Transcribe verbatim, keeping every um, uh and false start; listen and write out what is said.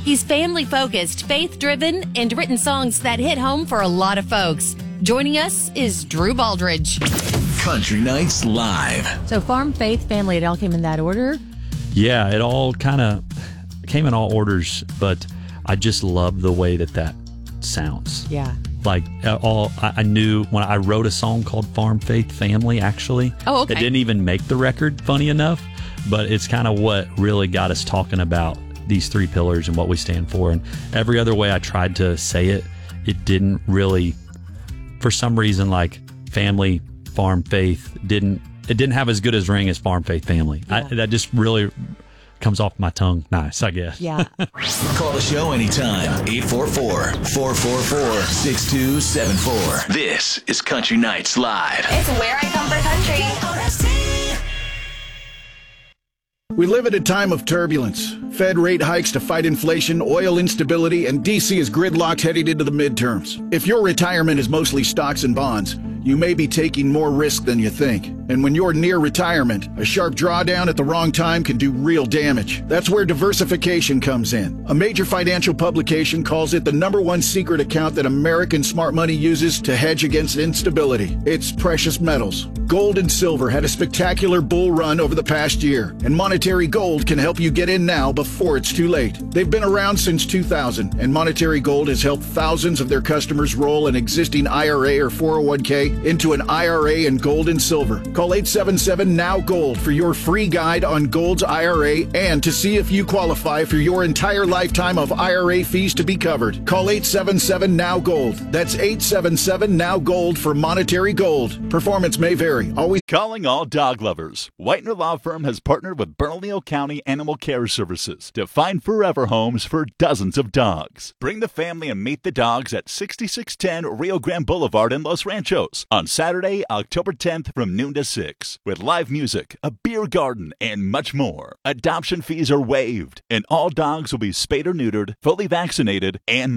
He's family-focused, faith-driven, and written songs that hit home for a lot of folks. Joining us is Drew Baldridge. Country Nights Live. So farm, faith, family, it all came in that order? Yeah, it all kind of came in all orders, but I just love the way that that sounds. Yeah. Like, all I, I knew when I wrote a song called Farm, Faith, Family, actually. Oh, okay. It didn't even make the record, funny enough, but it's kind of what really got us talking about these three pillars and what we stand for. And every other way I tried to say it, it didn't really, for some reason, like family, farm, faith, didn't, it didn't have as good as ring as farm, faith, family. Yeah. I, that just really comes off my tongue nice, I guess. Yeah. Call the show anytime. eight four four, four four four, six two seven four. This is Country Nights Live. It's where I come for country. We live at a time of turbulence. Fed rate hikes to fight inflation, oil instability, and D C is gridlocked heading into the midterms. If your retirement is mostly stocks and bonds, you may be taking more risk than you think. And when you're near retirement, a sharp drawdown at the wrong time can do real damage. That's where diversification comes in. A major financial publication calls it the number one secret account that American smart money uses to hedge against instability. It's precious metals. Gold and silver had a spectacular bull run over the past year, and Monetary Gold can help you get in now before it's too late. They've been around since two thousand, and Monetary Gold has helped thousands of their customers roll an existing I R A or four oh one k into an I R A in gold and silver. Call eight seven seven, N O W Gold for your free guide on Gold's I R A and to see if you qualify for your entire lifetime of I R A fees to be covered. Call eight seven seven, N O W Gold. That's eight seven seven, N O W Gold for Monetary Gold. Performance may vary. Always Calling all dog lovers. Whitener Law Firm has partnered with Bernalillo County Animal Care Services to find forever homes for dozens of dogs. Bring the family and meet the dogs at sixty-six ten Rio Grande Boulevard in Los Ranchos on Saturday, October tenth from noon to six with live music, a beer garden, and much more. Adoption fees are waived, and all dogs will be spayed or neutered, fully vaccinated, and